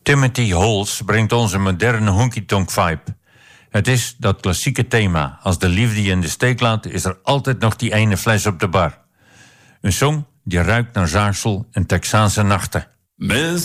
Timothy Holes brengt ons een moderne honky-tonk vibe. Het is dat klassieke thema. Als de liefde je in de steek laat, is er altijd nog die ene fles op de bar. Een song die ruikt naar zaagsel en Texaanse nachten. Mrs.